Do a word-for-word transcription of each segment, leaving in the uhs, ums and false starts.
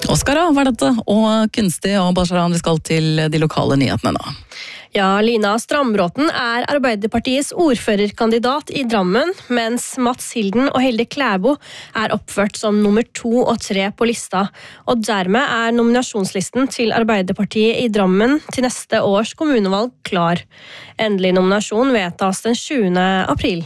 Oskar, hva er dette? Og kunstig og Basharan, vi skal til de lokale nyhetene nå. Ja, Lina Strambråten er Arbeiderpartiets ordførerkandidat i Drammen, mens Mats Hilden og Hilde Klæbo er oppført som nummer to og tre på lista. Og dermed er nominasjonslisten til Arbeiderpartiet i Drammen til neste års kommunevalg klar. Endelig nominasjon vedtas den sjuende april.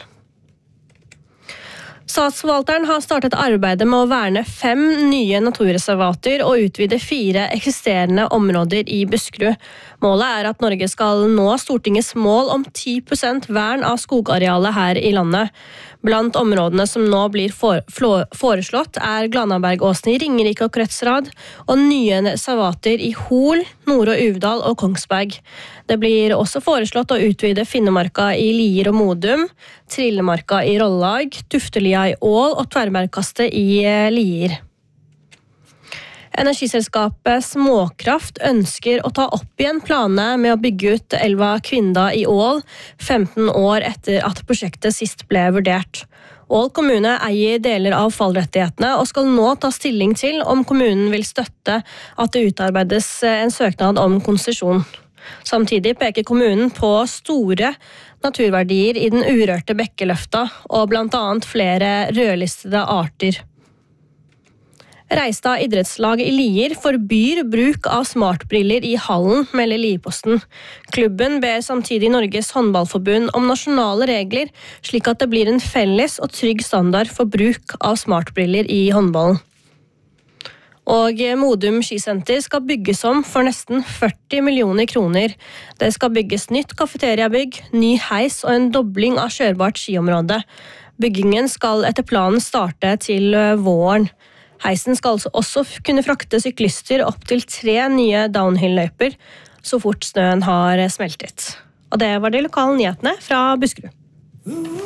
Statsforvalteren har startet arbeidet med å verne fem nye naturreservater og utvide fire eksisterende områder i Buskerud. Målet er at Norge skal nå Stortingets mål om ti prosent vern av skogarealet her i landet. Blant områdene som nå blir for, foreslått er Glanabergåsen i Ringerike og Krødsrad og nye reservater i Hol, Nord- og Uvdal og Kongsberg. Det blir også foreslått å utvide Finnemarka i Lier og Modum, Trillemarka i Rollag, Tuftelia i Ål og Tverrbergkastet i Lier. Energiselskapet Småkraft ønsker å ta opp igjen planene med å bygge ut elva Kvinda i Ål, femten år etter at prosjektet sist ble vurdert. Ål kommune eier deler av fallrettighetene og skal nå ta stilling til om kommunen vil støtte at det utarbeides en søknad om konsesjon. Samtidig peker kommunen på store naturverdier i den urørte Bekkeløfta og blant annet flere rødlistede arter. Reistad idrettslag i Lier forbyr bruk av smartbriller i hallen, melder Lierposten. Klubben ber samtidig Norges håndballforbund om nasjonale regler, slik at det blir en felles og trygg standard for bruk av smartbriller i håndballen. Og Modum skisenter skal bygges om for nesten førti millioner kroner. Det skal bygges nytt kafeteriabygg, ny heis og en dobling av kjørbart skiområde. Byggingen skal etter planen starte til våren. Heisen skal også kunne frakte syklister opp til tre nye downhill-løyper så fort snøen har smeltet. Og det var de lokale nyhetene fra Buskerud.